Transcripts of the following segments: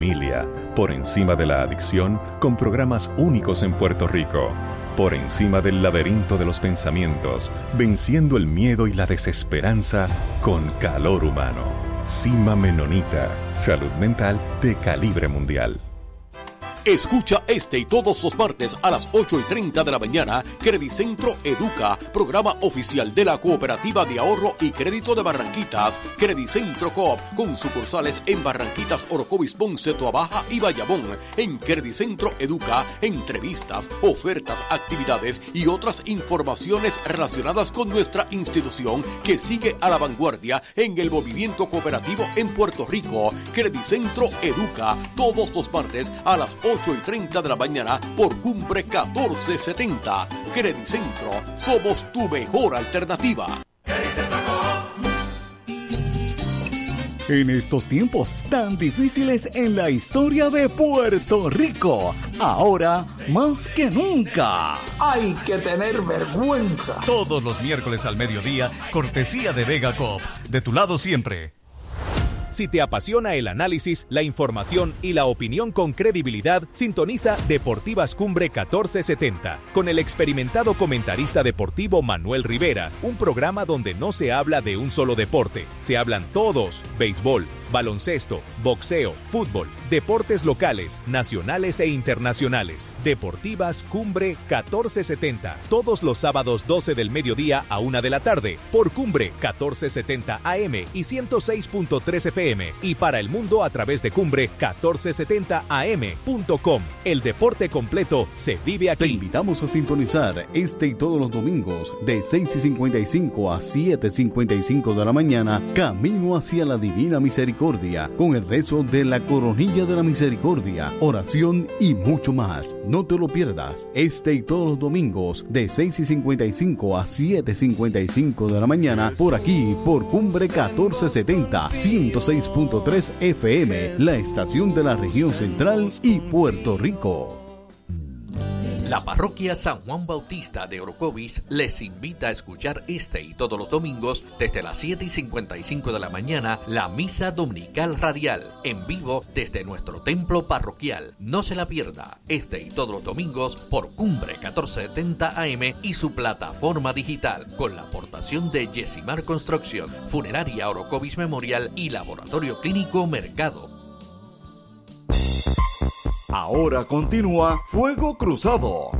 Familia, por encima de la adicción, con programas únicos en Puerto Rico. Por encima del laberinto de los pensamientos, venciendo el miedo y la desesperanza con calor humano. Cima Menonita, salud mental de calibre mundial. Escucha este y todos los martes a las 8:30 de la mañana, Credicentro Educa, programa oficial de la Cooperativa de Ahorro y Crédito de Barranquitas, Credicentro Coop, con sucursales en Barranquitas, Orocovis, Ponce, Toabaja y Bayamón. En Credicentro Educa, entrevistas, ofertas, actividades y otras informaciones relacionadas con nuestra institución que sigue a la vanguardia en el movimiento cooperativo en Puerto Rico. Credicentro Educa, todos los martes a las 8:30 de la mañana por Cumbre 1470. Credicentro, somos tu mejor alternativa. En estos tiempos tan difíciles en la historia de Puerto Rico, ahora más que nunca, hay que tener vergüenza. Todos los miércoles al mediodía, cortesía de Vega Coop, de tu lado siempre. Si te apasiona el análisis, la información y la opinión con credibilidad, sintoniza Deportivas Cumbre 1470 con el experimentado comentarista deportivo Manuel Rivera, un programa donde no se habla de un solo deporte, se hablan todos: béisbol, baloncesto, boxeo, fútbol, deportes locales, nacionales e internacionales. Deportivas Cumbre 1470, todos los sábados 12 del mediodía a 1 de la tarde, por Cumbre 1470 AM y 106.3 FM, y para el mundo a través de Cumbre 1470am.com. El deporte completo se vive aquí. Te invitamos a sintonizar este y todos los domingos de 6:55 a 7:55 de la mañana, Camino hacia la Divina Misericordia, con el rezo de la Coronilla de la Misericordia, oración y mucho más. No te lo pierdas, este y todos los domingos de 6:55 a 7:55 de la mañana, por aquí, por Cumbre 1470, 106.3 FM, la estación de la región central y Puerto Rico. La parroquia San Juan Bautista de Orocovis les invita a escuchar este y todos los domingos desde las 7:55 de la mañana la misa dominical radial en vivo desde nuestro templo parroquial. No se la pierda, este y todos los domingos por Cumbre 1470 AM y su plataforma digital, con la aportación de Yesimar Construcción, Funeraria Orocovis Memorial y Laboratorio Clínico Mercado. Ahora continúa Fuego Cruzado.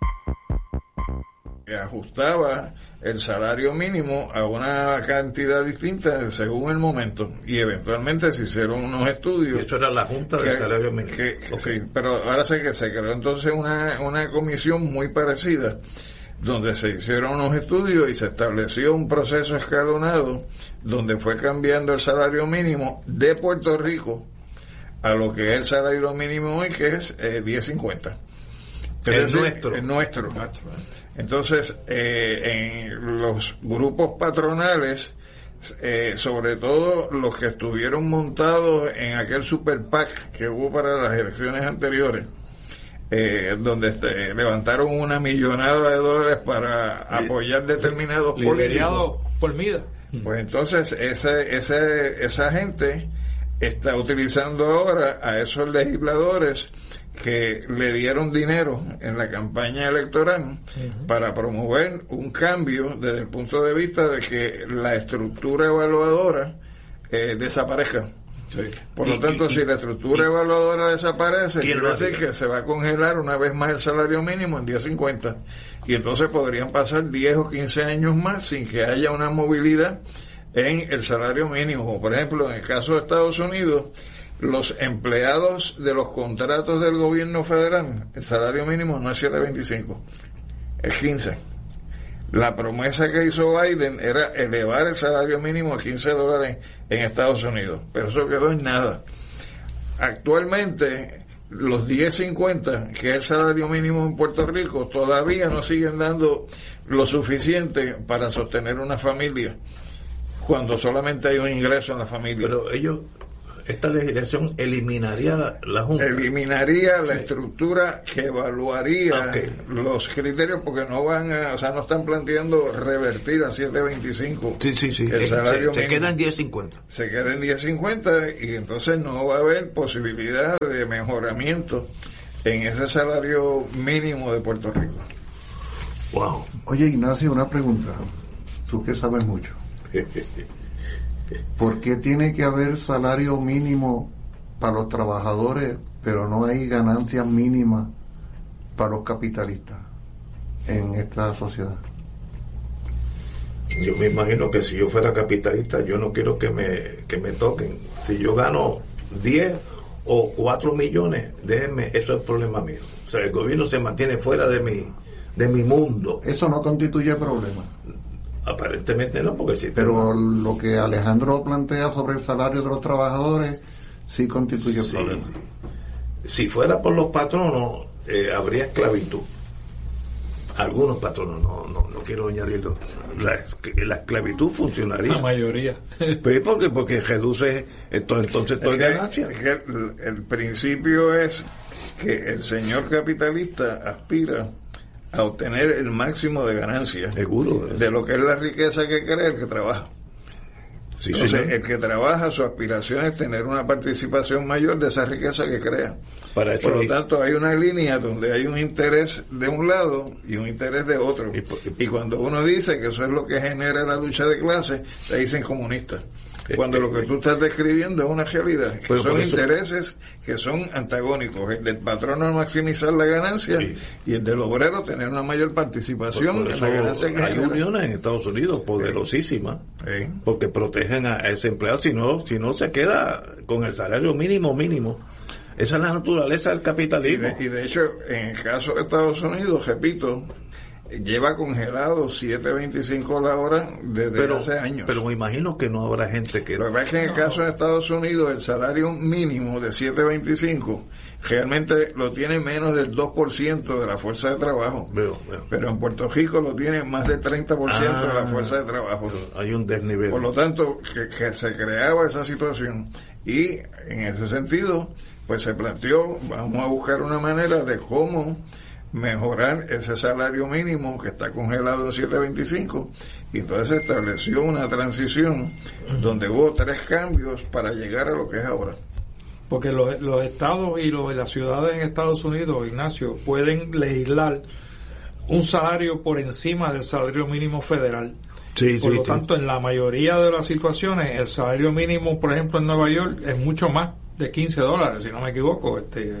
Ajustaba el salario mínimo a una cantidad distinta según el momento, y eventualmente se hicieron unos estudios. Y eso era la Junta del Salario Mínimo. Sí, pero ahora se creó entonces una comisión muy parecida, donde se hicieron unos estudios y se estableció un proceso escalonado donde fue cambiando el salario mínimo de Puerto Rico a lo que es el salario mínimo hoy, que es 10.50. El nuestro. Entonces, en los grupos patronales, sobre todo los que estuvieron montados en aquel super PAC que hubo para las elecciones anteriores, donde levantaron una millonada de dólares para apoyar determinados políticos por MIDA. Pues entonces esa gente está utilizando ahora a esos legisladores que le dieron dinero en la campaña electoral para promover un cambio desde el punto de vista de que la estructura evaluadora desaparezca. Sí. Por lo tanto, si la estructura evaluadora desaparece, quiere decir que se va a congelar una vez más el salario mínimo en 10.50, y entonces podrían pasar 10 o 15 años más sin que haya una movilidad en el salario mínimo. Como por ejemplo, en el caso de Estados Unidos, los empleados de los contratos del gobierno federal, el salario mínimo no es 7.25, es 15. La promesa que hizo Biden era elevar el salario mínimo a $15 en Estados Unidos, pero eso quedó en nada. Actualmente, los 10.50, que es el salario mínimo en Puerto Rico, todavía no siguen dando lo suficiente para sostener una familia, cuando solamente hay un ingreso en la familia. Pero ellos esta legislación eliminaría la Junta. Eliminaría la estructura que evaluaría los criterios, porque no están planteando revertir a 7.25. Sí. El salario se queda en 10.50. Se queda en 10.50 y entonces no va a haber posibilidad de mejoramiento en ese salario mínimo de Puerto Rico. Wow. Oye, Ignacio, una pregunta. Tú que sabes mucho. ¿Por qué tiene que haber salario mínimo para los trabajadores, pero no hay ganancias mínimas para los capitalistas en esta sociedad? Yo me imagino que si yo fuera capitalista, yo no quiero que me toquen. Si yo gano 10 o 4 millones, déjenme, eso es problema mío. O sea, el gobierno se mantiene fuera de mi mundo. Eso no constituye problema. Aparentemente no, porque sí. Pero lo que Alejandro plantea sobre el salario de los trabajadores sí constituye problema. Si fuera por los patronos, habría esclavitud. Algunos patronos, no quiero añadirlo. La esclavitud funcionaría. La mayoría. Pues porque reduce entonces toda ganancia. El principio es que el señor capitalista aspira a obtener el máximo de ganancias, seguro, de lo que es la riqueza que crea el que trabaja. Entonces, el que trabaja, su aspiración es tener una participación mayor de esa riqueza que crea. Por lo tanto, hay una línea donde hay un interés de un lado y un interés de otro. Y cuando uno dice que eso es lo que genera la lucha de clases, te dicen comunistas. Cuando lo que tú estás describiendo es una realidad, que son intereses que son antagónicos. El del patrono es maximizar la ganancia y el del obrero tener una mayor participación en la ganancia que hay uniones en Estados Unidos poderosísimas porque protegen a ese empleado, si no se queda con el salario mínimo. Esa es la naturaleza del capitalismo. Y de hecho, en el caso de Estados Unidos, repito, lleva congelado 7.25 la hora desde hace años. Pero me imagino que no habrá gente que... Lo que pasa es que en el caso de Estados Unidos el salario mínimo de 7.25 realmente lo tiene menos del 2% de la fuerza de trabajo. Veo. Pero en Puerto Rico lo tiene más del 30% de la fuerza de trabajo. Hay un desnivel. Por lo tanto, que se creaba esa situación. Y en ese sentido, pues se planteó, vamos a buscar una manera de cómo mejorar ese salario mínimo que está congelado en 7.25, y entonces se estableció una transición donde hubo 3 cambios para llegar a lo que es ahora. Porque los estados y las ciudades en Estados Unidos, Ignacio, pueden legislar un salario por encima del salario mínimo federal. Por lo tanto, en la mayoría de las situaciones, el salario mínimo, por ejemplo, en Nueva York, es mucho más de $15, si no me equivoco.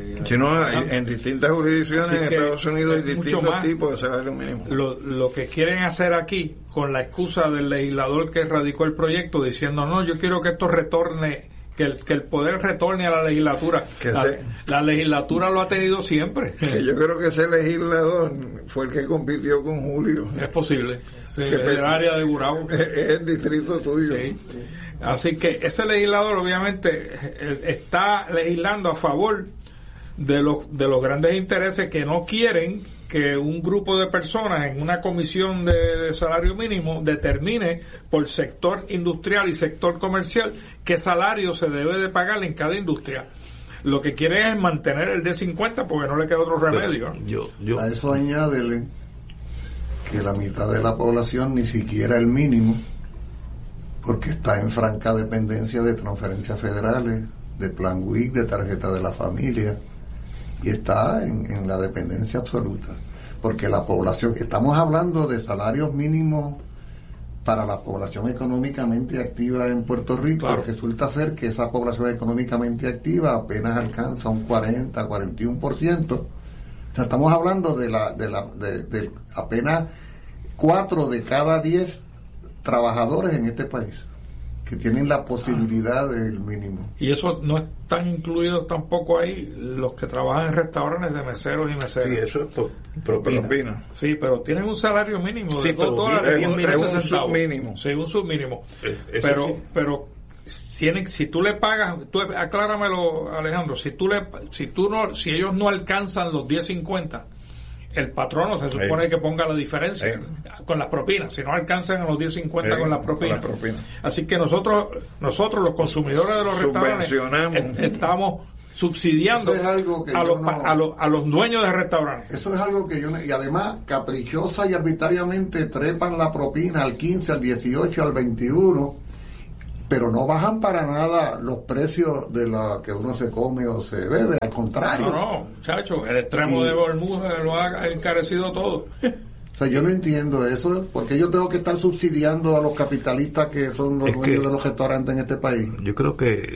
En distintas jurisdicciones en Estados Unidos hay distintos tipos de salario mínimo. Lo que quieren hacer aquí, con la excusa del legislador que radicó el proyecto, diciendo, no, yo quiero que esto retorne, que el poder retorne a la legislatura. La legislatura lo ha tenido siempre. Que yo creo que ese legislador fue el que compitió con Julio. Es posible. Sí, el área de Gurabo. Es el distrito tuyo. Sí. Así que ese legislador obviamente está legislando a favor de los grandes intereses que no quieren que un grupo de personas en una comisión de salario mínimo determine por sector industrial y sector comercial qué salario se debe de pagar en cada industria. Lo que quieren es mantener el de 50 porque no le queda otro remedio. A eso añádele que la mitad de la población ni siquiera el mínimo, porque está en franca dependencia de transferencias federales, de plan WIC, de tarjeta de la familia, y está en la dependencia absoluta, porque la población, estamos hablando de salarios mínimos para la población económicamente activa en Puerto Rico. Claro. Resulta ser que esa población económicamente activa apenas alcanza un 40-41%. O sea, estamos hablando de apenas 4 de cada 10 trabajadores en este país que tienen la posibilidad del mínimo. Y eso no están incluidos tampoco ahí los que trabajan en restaurantes de meseros y meseras. Sí, eso es propina. Sí, pero tienen un salario mínimo de $2. Es un submínimo. Sí, un submínimo. Pero si tú le pagas, acláramelo, Alejandro, si ellos no alcanzan los 10.50 el patrono se supone que ponga la diferencia con las propinas, si no alcanzan a los 10.50 con las propinas. Así que nosotros los consumidores de los restaurantes estamos subsidiando a los dueños de restaurantes. Eso es algo que y además caprichosa y arbitrariamente trepan la propina al 15, al 18, al 21, pero no bajan para nada los precios de lo que uno se come o se bebe, al contrario. No, muchacho, el extremo de Bermuda lo ha encarecido todo. O sea, yo no entiendo eso, porque yo tengo que estar subsidiando a los capitalistas que son los dueños de los restaurantes en este país. Yo creo que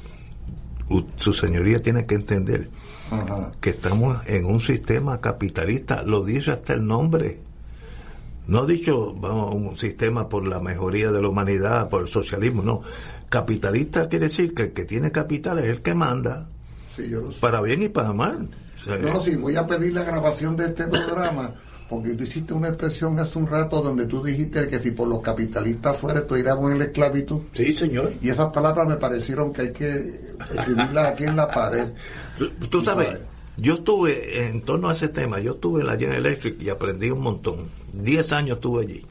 su señoría tiene que entender que estamos en un sistema capitalista, lo dice hasta el nombre. No ha dicho, vamos, un sistema por la mejoría de la humanidad, por el socialismo, no. Capitalista quiere decir que el que tiene capital es el que manda, sí, yo lo sé. Para bien y para mal. O sea, sí, voy a pedir la grabación de este programa, porque tú hiciste una expresión hace un rato donde tú dijiste que si por los capitalistas fuera estuviéramos en la esclavitud. Sí, señor. Y esas palabras me parecieron que hay que escribirlas aquí en la pared. Tú sabes, yo estuve en torno a ese tema, yo estuve en la General Electric y aprendí un montón. 10 años estuve allí.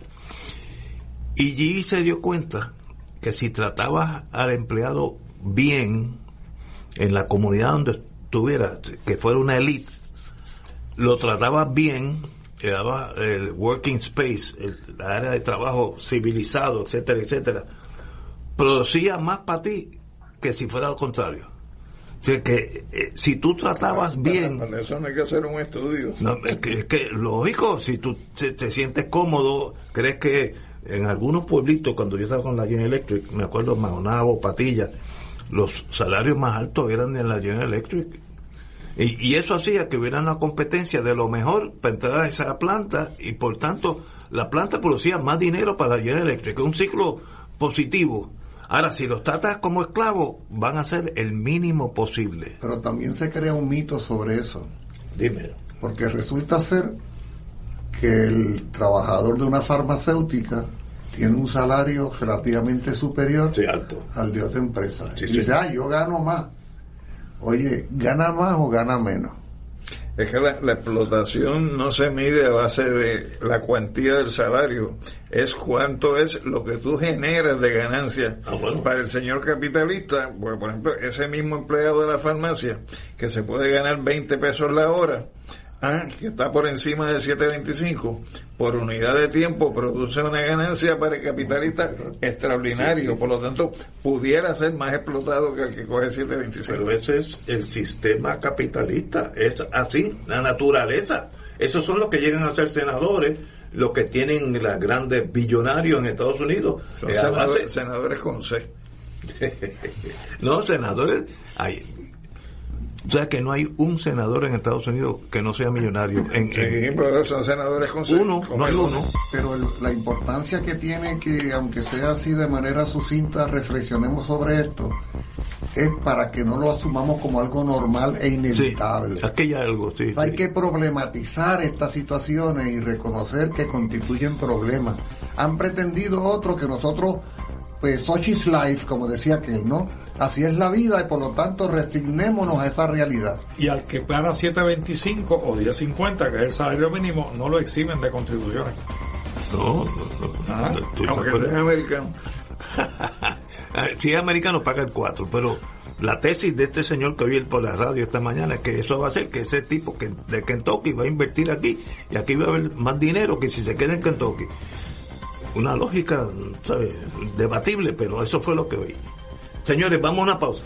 Y allí se dio cuenta que si tratabas al empleado bien en la comunidad donde estuviera, que fuera una elite, lo tratabas bien, le dabas el working space, la área de trabajo civilizado, etcétera, etcétera, producía más para ti que si fuera al contrario. O sea que si tú tratabas bien, para eso no hay que hacer un estudio. No, es que lógico, si tú te sientes cómodo, crees que en algunos pueblitos, cuando yo estaba con la General Electric, me acuerdo Maonabo, Patilla, los salarios más altos eran en la General Electric, y eso hacía que hubiera una competencia de lo mejor para entrar a esa planta, y por tanto la planta producía más dinero para la General Electric, un ciclo positivo. Ahora, si los tratas como esclavos, van a hacer el mínimo posible. Pero también se crea un mito sobre eso. Dímelo. Porque resulta ser que el trabajador de una farmacéutica tiene un salario relativamente superior alto al de otra empresa. Y dice, yo gano más. Oye, ¿gana más o gana menos? Es que la explotación no se mide a base de la cuantía del salario, es cuánto es lo que tú generas de ganancia. Para el señor capitalista, pues, por ejemplo, ese mismo empleado de la farmacia que se puede ganar 20 pesos la hora, que está por encima del 7.25, por unidad de tiempo produce una ganancia para el capitalista extraordinario, por lo tanto pudiera ser más explotado que el que coge 7.25. Pero ese es el sistema capitalista, es así, la naturaleza. Esos son los que llegan a ser senadores, los que tienen las grandes billonarios en Estados Unidos. Son senadores con C. No, senadores hay. O sea que no hay un senador en Estados Unidos que no sea millonario. Pero son senadores con uno, no hay uno. Pero la importancia que tiene que, aunque sea así de manera sucinta, reflexionemos sobre esto, es para que no lo asumamos como algo normal e inevitable. Sí, aquí hay algo, sí. Hay que problematizar estas situaciones y reconocer que constituyen problemas. Han pretendido otros que nosotros, pues, such is life, como decía aquel, ¿no? Así es la vida y por lo tanto resignémonos a esa realidad. Y al que gana 7.25 o 10.50, que es el salario mínimo, no lo eximen de contribuciones. No. Aunque sea americano. Si es americano paga el 4, pero la tesis de este señor que oí por la radio esta mañana es que eso va a hacer que ese tipo que de Kentucky va a invertir aquí y aquí va a haber más dinero que si se queda en Kentucky. Una lógica, ¿sabes?, debatible, pero eso fue lo que oí. Señores, vamos a una pausa.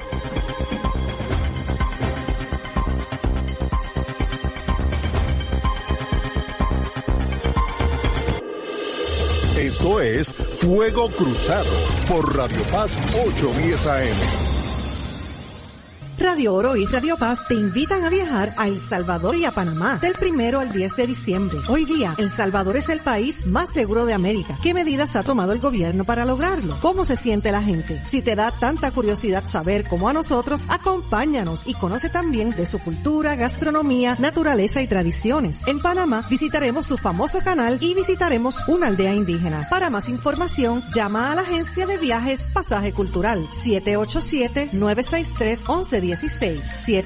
Esto es Fuego Cruzado por Radio Paz 810 AM. Radio Oro y Radio Paz te invitan a viajar a El Salvador y a Panamá del 1 al 10 de diciembre. Hoy día, El Salvador es el país más seguro de América. ¿Qué medidas ha tomado el gobierno para lograrlo? ¿Cómo se siente la gente? Si te da tanta curiosidad saber como a nosotros, acompáñanos y conoce también de su cultura, gastronomía, naturaleza y tradiciones. En Panamá visitaremos su famoso canal y visitaremos una aldea indígena. Para más información, llama a la agencia de viajes Pasaje Cultural 787-963-1110. 1116.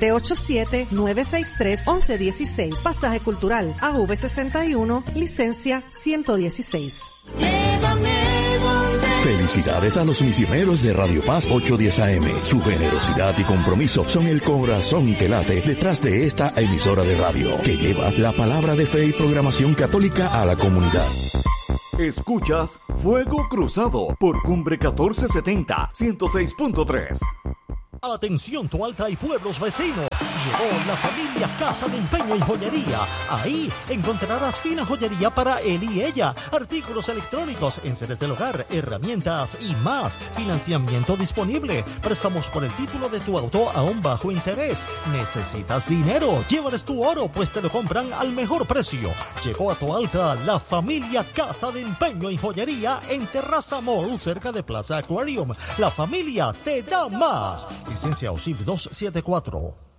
787-963-1116. Pasaje cultural. AV61, licencia 116. Felicidades a los misioneros de Radio Paz 810 AM. Su generosidad y compromiso son el corazón que late detrás de esta emisora de radio, que lleva la palabra de fe y programación católica a la comunidad. Escuchas Fuego Cruzado por Cumbre 1470, 106.3. Atención Toalta y pueblos vecinos. Llegó la familia Casa de Empeño y Joyería. Ahí encontrarás fina joyería para él y ella, artículos electrónicos, enseres del hogar, herramientas y más. Financiamiento disponible. Préstamos por el título de tu auto a un bajo interés. ¿Necesitas dinero? Llévales tu oro, pues te lo compran al mejor precio. Llegó a Toalta la familia Casa de Empeño y Joyería en Terraza Mall, cerca de Plaza Aquarium. La familia te da más. Licencia OSIF 274.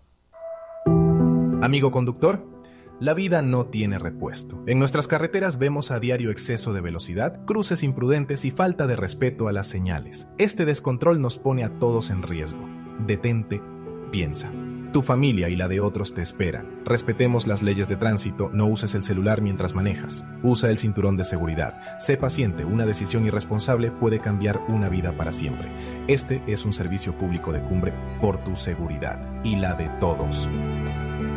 Amigo conductor, la vida no tiene repuesto. En nuestras carreteras vemos a diario exceso de velocidad, cruces imprudentes y falta de respeto a las señales. Este descontrol nos pone a todos en riesgo. Detente, piensa. Tu familia y la de otros te esperan. Respetemos las leyes de tránsito, no uses el celular mientras manejas. Usa el cinturón de seguridad. Sé paciente, una decisión irresponsable puede cambiar una vida para siempre. Este es un servicio público de Cumbre por tu seguridad y la de todos.